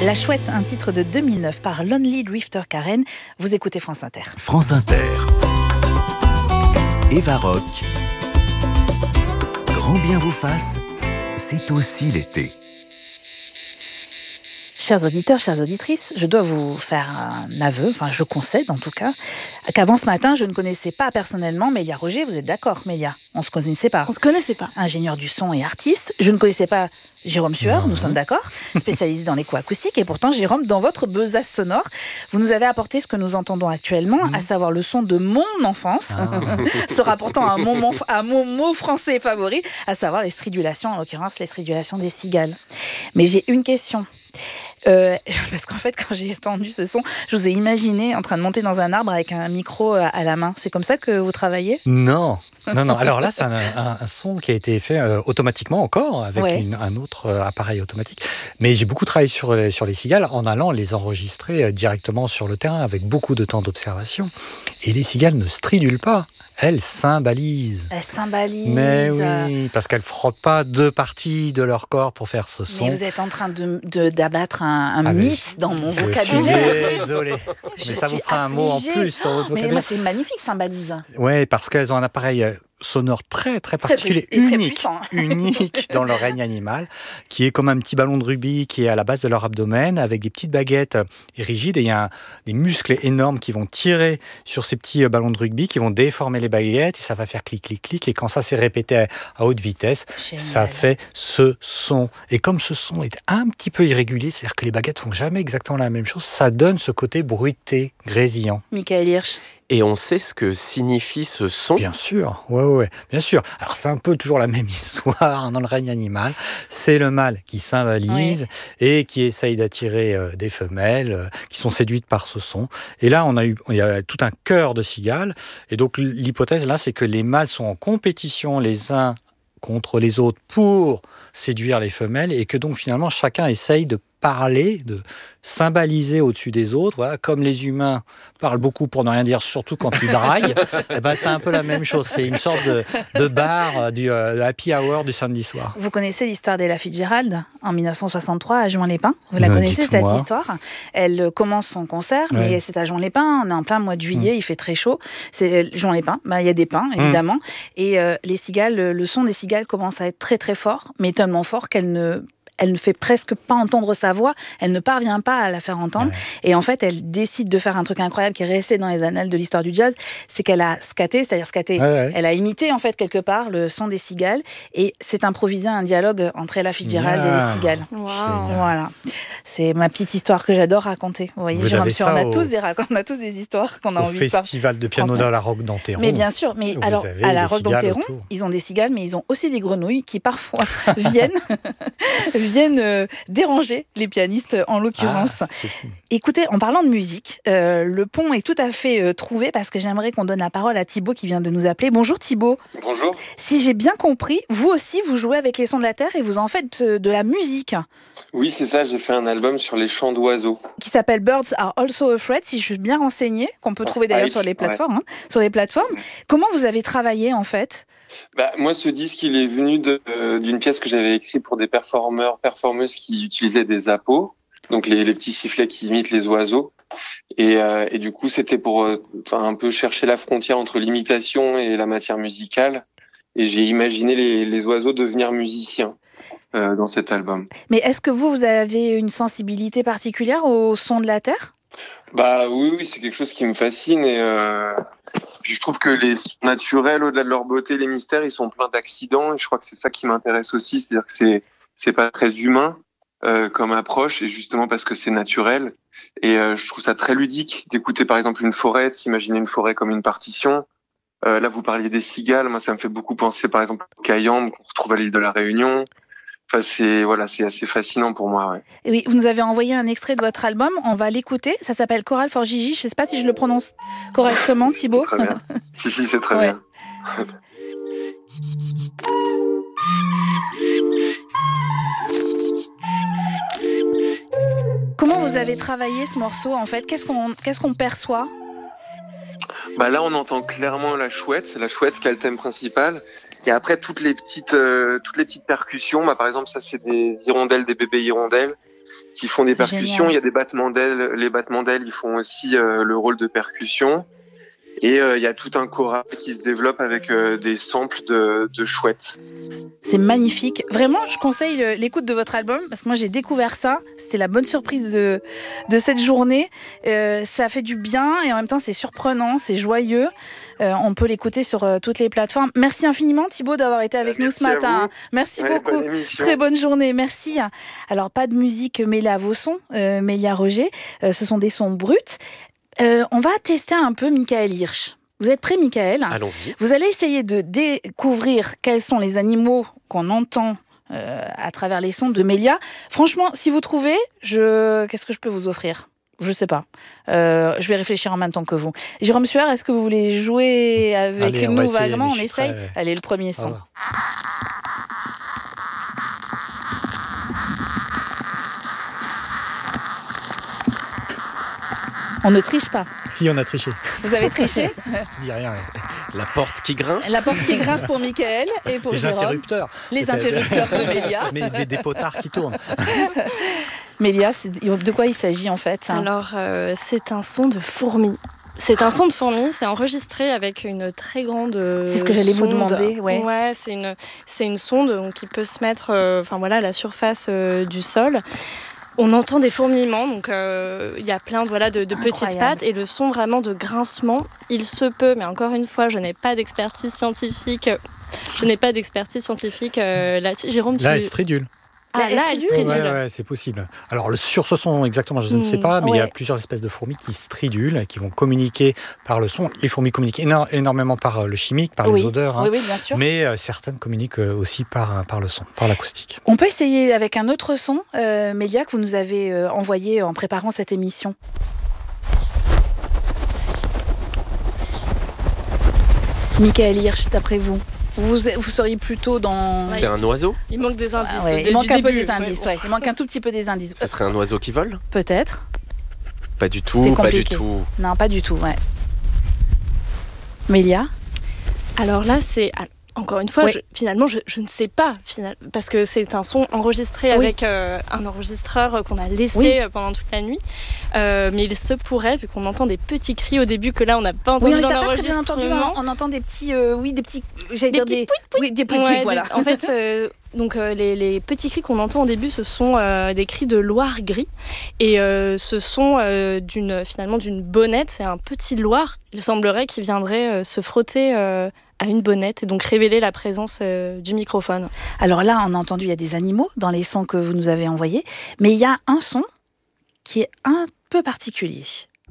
La Chouette, un titre de 2009 par Lonely Drifter Karen. Vous écoutez France Inter. France Inter. Eva Rock. Grand bien vous fasse, c'est aussi l'été. Chers auditeurs, chères auditrices, je dois vous faire un aveu, enfin je concède en tout cas, qu'avant ce matin, je ne connaissais pas personnellement Mélia Roger. Vous êtes d'accord, Mélia? On ne se connaissait pas. On se connaissait pas. Ingénieur du son et artiste. Je ne connaissais pas Jérôme Sueur, nous sommes d'accord, spécialisé dans l'écoacoustique. Et pourtant, Jérôme, dans votre besace sonore, vous nous avez apporté ce que nous entendons actuellement, à savoir le son de mon enfance, se rapportant à mon mot français favori, à savoir les stridulations, en l'occurrence les stridulations des cigales. Mais j'ai une question. Parce qu'en fait, quand j'ai entendu ce son, je vous ai imaginé en train de monter dans un arbre avec un micro à la main. C'est comme ça que vous travaillez ? Non. Alors là, c'est un son qui a été fait automatiquement encore, avec un autre appareil automatique. Mais j'ai beaucoup travaillé sur les cigales en allant les enregistrer directement sur le terrain, avec beaucoup de temps d'observation. Et les cigales ne stridulent pas. Elles cymbalisent. Elles cymbalisent. Mais oui, parce qu'elles ne frottent pas deux parties de leur corps pour faire ce son. Mais vous êtes en train d'abattre un mythe dans mon vocabulaire. Je suis désolé. Mais ça vous fera un mot en plus dans votre vocabulaire. Mais moi, c'est magnifique, cymbalise. Oui, parce qu'elles ont un appareil sonore très particulier, unique dans leur règne animal, qui est comme un petit ballon de rugby qui est à la base de leur abdomen, avec des petites baguettes rigides, et il y a des muscles énormes qui vont tirer sur ces petits ballons de rugby, qui vont déformer les baguettes, et ça va faire clic, et quand ça s'est répété à haute vitesse, ça fait ce son. Et comme ce son est un petit peu irrégulier, c'est-à-dire que les baguettes font jamais exactement la même chose, ça donne ce côté bruité, grésillant. Michael Hirsch. Et on sait ce que signifie ce son ? Bien sûr, ouais, bien sûr. Alors c'est un peu toujours la même histoire dans le règne animal. C'est le mâle qui cymbalise et qui essaye d'attirer des femelles qui sont séduites par ce son. Et là, il y a tout un chœur de cigales. Et donc l'hypothèse là, c'est que les mâles sont en compétition les uns contre les autres pour séduire les femelles, et que donc finalement chacun essaye de parler, de cymbaliser au-dessus des autres, voilà, comme les humains parlent beaucoup pour ne rien dire, surtout quand tu drailles. Et ben c'est un peu la même chose, c'est une sorte de bar du happy hour du samedi soir. Vous connaissez l'histoire d'Ella Fitzgerald en 1963 à Juan-les-Pins? Vous la connaissez, cette histoire? Elle commence son concert, mais c'est à Juan-les-Pins, on est en plein mois de juillet, il fait très chaud. C'est Juan-les-Pins, il y a des pins évidemment, et les cigales, le son des cigales commence à être très très fort, mais tellement fort qu'elle ne fait presque pas entendre sa voix, elle ne parvient pas à la faire entendre. Et en fait, elle décide de faire un truc incroyable qui est resté dans les annales de l'histoire du jazz, c'est qu'elle a scatté, elle a imité en fait quelque part le son des cigales, et s'est improvisé un dialogue entre Ella Fitzgerald et les cigales. Wow. Voilà, c'est ma petite histoire que j'adore raconter. Vous voyez, on a tous des histoires qu'on a envie de faire. Au festival de piano dans la Roque d'Enterron. Mais bien sûr, mais alors à la Roque d'Enterron, ils ont des cigales, mais ils ont aussi des grenouilles qui parfois viennent déranger les pianistes en l'occurrence. Écoutez, en parlant de musique, le pont est tout à fait trouvé, parce que j'aimerais qu'on donne la parole à Thibaut qui vient de nous appeler. Bonjour Thibaut. Bonjour. Si j'ai bien compris, vous aussi vous jouez avec les sons de la terre et vous en faites de la musique. Oui, c'est ça, j'ai fait un album sur les chants d'oiseaux. Qui s'appelle Birds Are Also Afraid, si je suis bien renseignée, qu'on peut trouver d'ailleurs sur les plateformes. Comment vous avez travaillé en fait ? Moi, ce disque, il est venu d'une pièce que j'avais écrite pour des performeuses qui utilisaient des appos, donc les petits sifflets qui imitent les oiseaux. Et du coup, c'était pour un peu chercher la frontière entre l'imitation et la matière musicale. Et j'ai imaginé les oiseaux devenir musiciens dans cet album. Mais est-ce que vous avez une sensibilité particulière au son de la terre ? Oui, c'est quelque chose qui me fascine, et je trouve que les sons naturels, au-delà de leur beauté, les mystères, ils sont pleins d'accidents, et je crois que c'est ça qui m'intéresse aussi, c'est-à-dire que c'est pas très humain comme approche, et justement parce que c'est naturel, et je trouve ça très ludique d'écouter par exemple une forêt, de s'imaginer une forêt comme une partition. Là, vous parliez des cigales, moi ça me fait beaucoup penser par exemple aux Cayambe qu'on retrouve à l'île de la Réunion. Enfin, c'est assez fascinant pour moi. Ouais. Et oui, vous nous avez envoyé un extrait de votre album, on va l'écouter. Ça s'appelle Choral for Gigi. Je ne sais pas si je le prononce correctement, Thibaut. C'est très bien. Si, c'est très bien. Comment vous avez travaillé ce morceau en fait ? Qu'est-ce qu'on perçoit ? Là, on entend clairement la chouette. C'est la chouette qui a le thème principal. Et après, toutes les petites percussions. Par exemple, ça, c'est des hirondelles, des bébés hirondelles. qui font des percussions. Génial. Il y a des battements d'ailes. Les battements d'ailes, ils font aussi le rôle de percussion. Et il y a tout un choral qui se développe avec des samples de chouettes. C'est magnifique. Vraiment, je conseille l'écoute de votre album parce que moi, j'ai découvert ça. C'était la bonne surprise de cette journée. Ça fait du bien et en même temps, c'est surprenant, c'est joyeux. On peut l'écouter sur toutes les plateformes. Merci infiniment, Thibaut, d'avoir été avec nous ce matin. Merci beaucoup. Très bonne journée. Merci. Alors, pas de musique mêlée à vos sons, Mélia Roger. Ce sont des sons bruts. On va tester un peu Michael Hirsch. Vous êtes prêt, Michael ? Allons-y. Vous allez essayer de découvrir quels sont les animaux qu'on entend à travers les sons de Mélia. Franchement, si vous trouvez, qu'est-ce que je peux vous offrir ? Je sais pas. Je vais réfléchir en même temps que vous. Jérôme Sueur, est-ce que vous voulez jouer avec nous vaguement ? On essaye ? Allez, le premier son. On ne triche pas. Si, on a triché. Vous avez triché ? Je dis rien. La porte qui grince. La porte qui grince pour Michael et pour Jérôme. Interrupteurs. Les interrupteurs de Mélia. Mais des potards qui tournent. Mélia, de quoi il s'agit en fait ? Alors, c'est un son de fourmi. C'est un son de fourmi, c'est enregistré avec une très grande C'est ce que j'allais vous demander, ouais. Ouais, c'est une sonde donc, qui peut se mettre à la surface du sol. On entend des fourmillements, donc il y a plein de petites pattes et le son vraiment de grincement, il se peut, mais encore une fois, je n'ai pas d'expertise scientifique. Là-dessus. Jérôme, là, elle stridule. Ah, là, elle stridule. Ouais, c'est possible. Alors, sur ce son, exactement, je ne sais pas, mais il y a plusieurs espèces de fourmis qui stridulent, qui vont communiquer par le son. Les fourmis communiquent énormément par le chimique, par les odeurs. Oui, bien sûr. Mais certaines communiquent aussi par le son, par l'acoustique. On peut essayer avec un autre son, Mélia, que vous nous avez envoyé en préparant cette émission. Michael Hirsch, d'après vous ? Vous seriez plutôt dans... C'est un oiseau ? Il manque des indices. Il manque un peu des indices, Il manque un tout petit peu des indices. Ce serait un oiseau qui vole ? Peut-être. Pas du tout, C'est pas du compliqué. tout. Non, pas du tout, Mélia ? Alors là, c'est... Encore une fois, je ne sais pas, parce que c'est un son enregistré avec un enregistreur qu'on a laissé pendant toute la nuit. Mais il se pourrait, vu qu'on entend des petits cris au début, que là, on n'a pas entendu dans l'enregistrement. On entend des petits... des pouic, voilà. En fait, les petits cris qu'on entend au début, ce sont des cris de loir gris. Et ce sont d'une bonnette, c'est un petit loir. Il semblerait qu'il viendrait se frotter... à une bonnette et donc révéler la présence du microphone. Alors là, on a entendu, il y a des animaux dans les sons que vous nous avez envoyés, mais il y a un son qui est un peu particulier.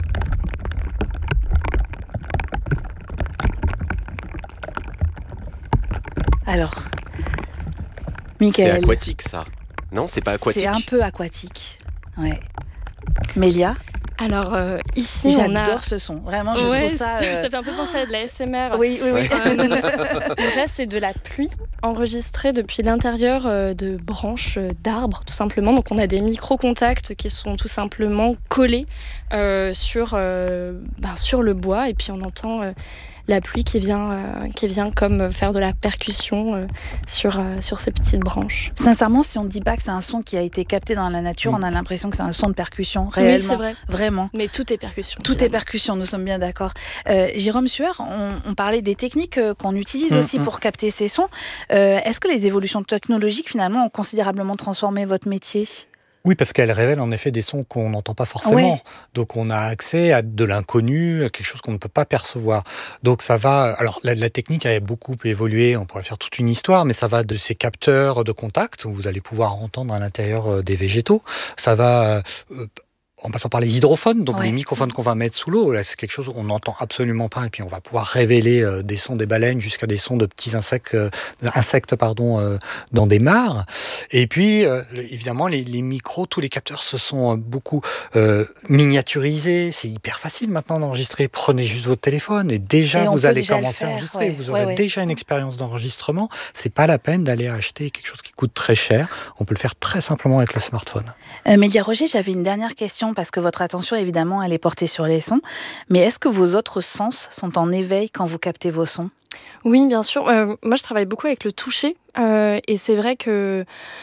Alors, Michael. C'est aquatique, ça. Non, c'est pas aquatique. C'est un peu aquatique. Ouais. Mélia. Alors ici, j'adore ce son. Vraiment, je trouve ça. Ça fait un peu penser à de la SMR. Oui. Donc là, c'est de la pluie enregistrée depuis l'intérieur de branches d'arbres, tout simplement. Donc on a des micro-contacts qui sont tout simplement collés sur le bois, et puis on entend la pluie qui vient comme faire de la percussion sur ces petites branches. Sincèrement, si on ne dit pas que c'est un son qui a été capté dans la nature, on a l'impression que c'est un son de percussion, réellement. Oui, c'est vrai. Vraiment. Mais tout est percussion. Tout est percussion, nous sommes bien d'accord. Jérôme Sueur, on parlait des techniques qu'on utilise aussi pour capter ces sons. Est-ce que les évolutions technologiques, finalement, ont considérablement transformé votre métier ? Oui, parce qu'elle révèle en effet des sons qu'on n'entend pas forcément. Ouais. Donc on a accès à de l'inconnu, à quelque chose qu'on ne peut pas percevoir. Donc ça va... Alors la technique a beaucoup évolué, on pourrait faire toute une histoire, mais ça va de ces capteurs de contact, où vous allez pouvoir entendre à l'intérieur des végétaux. Ça va... en passant par les hydrophones, donc les microphones qu'on va mettre sous l'eau, là c'est quelque chose qu'on n'entend absolument pas, et puis on va pouvoir révéler des sons des baleines jusqu'à des sons de petits insectes dans des mares. Et puis évidemment les micros, tous les capteurs se sont beaucoup miniaturisés. C'est hyper facile maintenant d'enregistrer. Prenez juste votre téléphone et vous allez commencer à enregistrer. Vous aurez déjà une expérience d'enregistrement. C'est pas la peine d'aller acheter quelque chose qui coûte très cher. On peut le faire très simplement avec le smartphone. Mélia Roger, j'avais une dernière question, parce que votre attention, évidemment, elle est portée sur les sons. Mais est-ce que vos autres sens sont en éveil quand vous captez vos sons ? Oui, bien sûr. Moi, je travaille beaucoup avec le toucher. Et c'est vrai que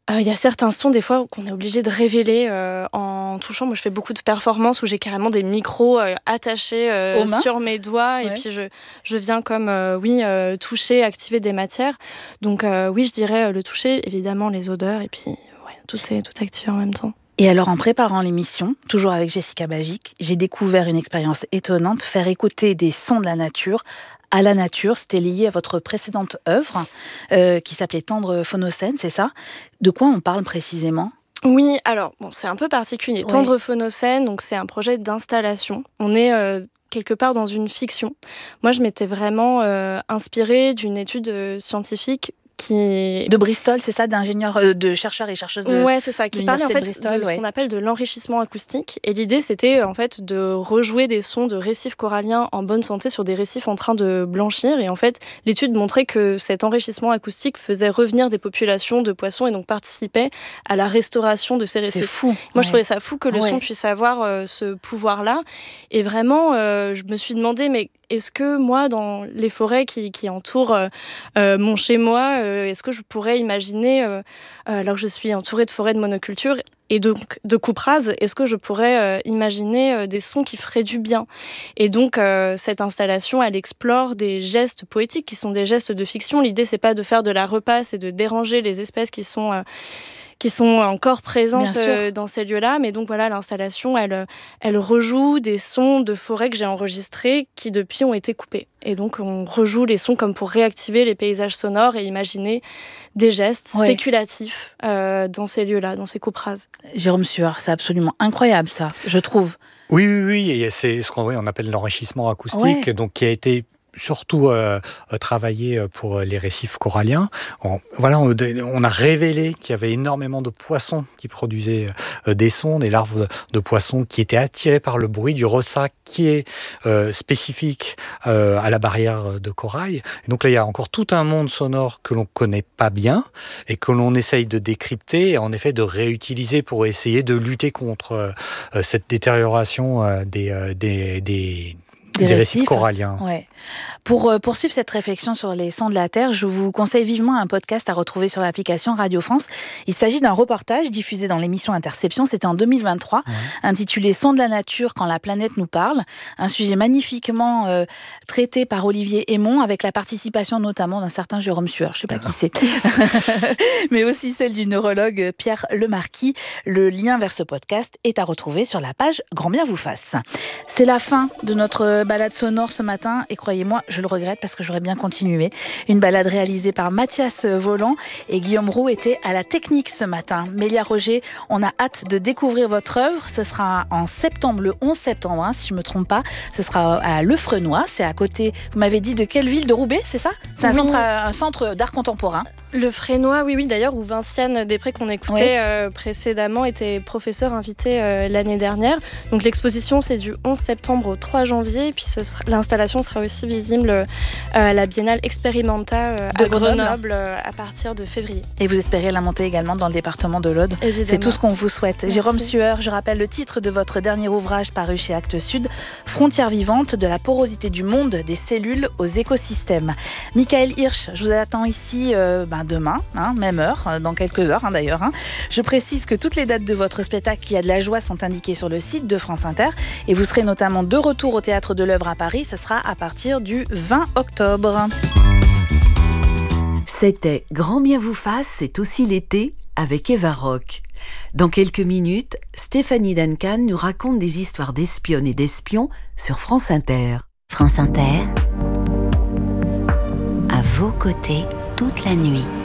Il y a certains sons, des fois, qu'on est obligé de révéler en touchant. Moi, je fais beaucoup de performances où j'ai carrément des micros attachés sur mes doigts. Et puis, je viens comme, toucher, activer des matières. Donc, oui, je dirais le toucher, évidemment, les odeurs. Et puis, tout est activé en même temps. Et alors, en préparant l'émission, toujours avec Jessica Bagic, j'ai découvert une expérience étonnante, faire écouter des sons de la nature à la nature. C'était lié à votre précédente œuvre qui s'appelait Tendre Phonocène, c'est ça ? De quoi on parle précisément ? Oui, alors, c'est un peu particulier. Tendre Phonocène, donc c'est un projet d'installation. On est quelque part dans une fiction. Moi, je m'étais vraiment inspirée d'une étude scientifique de Bristol, c'est ça, d'ingénieurs, de chercheurs et chercheuses de c'est ça, qui parle en fait de ce qu'on appelle de l'enrichissement acoustique. Et l'idée, c'était en fait de rejouer des sons de récifs coralliens en bonne santé sur des récifs en train de blanchir. Et en fait, l'étude montrait que cet enrichissement acoustique faisait revenir des populations de poissons et donc participait à la restauration de ces récifs. C'est fou. Moi, je trouvais ça fou que le son puisse avoir ce pouvoir-là. Et vraiment, je me suis demandé, mais est-ce que moi, dans les forêts qui entourent mon chez-moi, est-ce que je pourrais imaginer, alors que je suis entourée de forêts de monoculture et donc de coupes rases, est-ce que je pourrais imaginer des sons qui feraient du bien ? Et donc, cette installation, elle explore des gestes poétiques qui sont des gestes de fiction. L'idée, c'est pas de faire de la repasse et de déranger les espèces qui sont encore présentes dans ces lieux-là. Mais donc voilà, l'installation, elle rejoue des sons de forêt que j'ai enregistrés qui depuis ont été coupés. Et donc on rejoue les sons comme pour réactiver les paysages sonores et imaginer des gestes spéculatifs dans ces lieux-là, dans ces coupes rases. Jérôme Sueur, c'est absolument incroyable ça, je trouve. Oui, et c'est ce qu'on appelle l'enrichissement acoustique, donc qui a été surtout travaillé pour les récifs coralliens. On a révélé qu'il y avait énormément de poissons qui produisaient des sons, des larves de poissons qui étaient attirées par le bruit du ressac qui est spécifique à la barrière de corail. Et donc là, il y a encore tout un monde sonore que l'on ne connaît pas bien et que l'on essaye de décrypter et en effet de réutiliser pour essayer de lutter contre cette détérioration des récifs coralliens. Ouais. Pour poursuivre cette réflexion sur les sons de la Terre, je vous conseille vivement un podcast à retrouver sur l'application Radio France. Il s'agit d'un reportage diffusé dans l'émission Interception, c'était en 2023, intitulé « Sons de la nature quand la planète nous parle ». Un sujet magnifiquement traité par Olivier Hémon, avec la participation notamment d'un certain Jérôme Sueur, je ne sais pas qui c'est, mais aussi celle du neurologue Pierre Lemarquis. Le lien vers ce podcast est à retrouver sur la page Grand bien vous fasse. C'est la fin de notre balade sonore ce matin et croyez-moi, je le regrette parce que j'aurais bien continué. Une balade réalisée par Mathias Voland et Guillaume Roux était à la technique ce matin. Mélia Roger, on a hâte de découvrir votre œuvre. Ce sera en septembre, le 11 septembre, si je ne me trompe pas. Ce sera à Lefrenois, c'est à côté, vous m'avez dit de quelle ville ? De Roubaix, c'est ça ? C'est un centre d'art contemporain. Lefrenois, oui, d'ailleurs, où Vinciane Després, qu'on écoutait précédemment, était professeur invité l'année dernière. Donc l'exposition, c'est du 11 septembre au 3 janvier. Et puis l'installation sera aussi visible à la Biennale Experimenta à Grenoble à partir de février. Et vous espérez la monter également dans le département de l'Aude. Évidemment. C'est tout ce qu'on vous souhaite. Merci. Jérôme Sueur, je rappelle le titre de votre dernier ouvrage paru chez Actes Sud, Frontières vivantes, de la porosité du monde, des cellules aux écosystèmes. Michael Hirsch, je vous attends ici demain, même heure, dans quelques heures d'ailleurs. Je précise que toutes les dates de votre spectacle Il y a de la joie sont indiquées sur le site de France Inter et vous serez notamment de retour au Théâtre de l'Œuvre à Paris. Ce sera à partir du 20 octobre. C'était Grand bien vous fasse, c'est aussi l'été avec Eva Rock. Dans quelques minutes, Stéphanie Duncan nous raconte des histoires d'espionnes et d'espions sur France Inter. France Inter, à vos côtés toute la nuit.